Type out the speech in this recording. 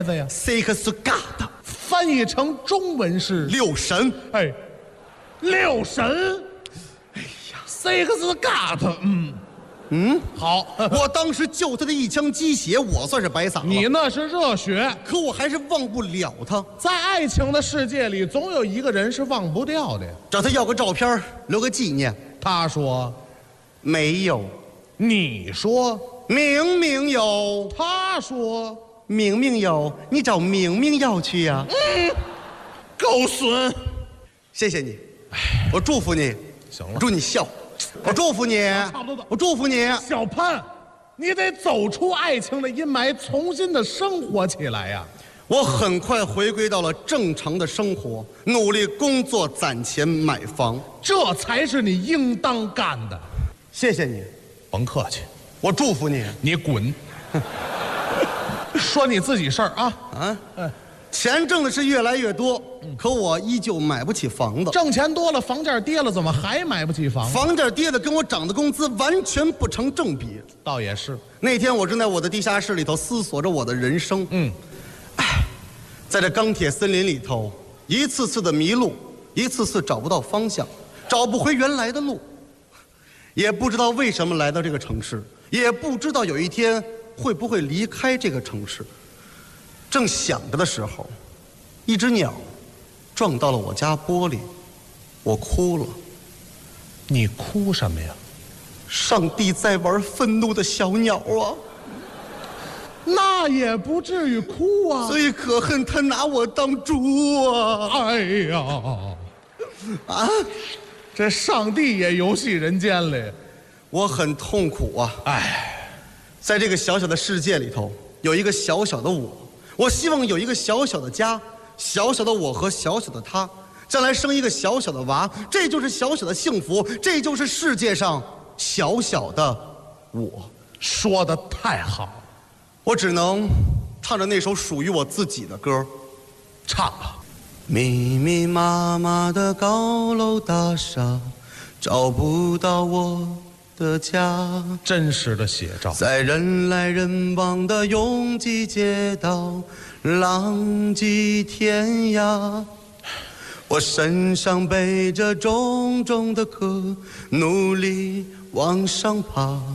子呀 ？Six God， 翻译成中文是六神。 哎，六神。哎呀，Six God， 好， 我当时救他的一腔鸡血，我算是白撒了。 你那是热血， 可我还是忘不了他。 在爱情的世界里，总有一个人是忘不掉的。 找他要个照片，留个纪念。 他说没有。 你说明明有。 他说明明有，你找明明要去呀。 狗损。 谢谢你，我祝福你。 行了我祝你笑。我祝福你， 差不多了我祝福你。 小潘，你得走出爱情的阴霾，重新的生活起来呀。 我很快回归到了正常的生活，努力工作攒钱买房， 这才是你应当干的。 谢谢你， 甭客气， 我祝福你。 你滚。说你自己事儿啊。 钱挣的是越来越多，可我依旧买不起房子。 挣钱多了，房价跌了，怎么还买不起房？ 房价跌的跟我涨的工资完全不成正比。 倒也是。 那天我正在我的地下室里头思索着我的人生。在这钢铁森林里头，一次次的迷路，一次次找不到方向，找不回原来的路，也不知道为什么来到这个城市，也不知道有一天会不会离开这个城市。正想着的时候，一只鸟撞到了我家玻璃，我哭了。 你哭什么呀？ 上帝在玩愤怒的小鸟啊！ 那也不至于哭啊。 最可恨他拿我当猪啊！ 哎呀，这上帝也游戏人间了。 我很痛苦啊！在这个小小的世界里头，有一个小小的我。我希望有一个小小的家，小小的我和小小的他，将来生一个小小的娃，这就是小小的幸福，这就是世界上小小的我。 说得太好了， 我只能唱着那首属于我自己的歌， 唱吧。 密密麻麻的高楼大厦，找不到我的家， 真实的写照。 在人来人往的拥挤街道，浪迹天涯。我身上背着重重的壳，努力往上爬。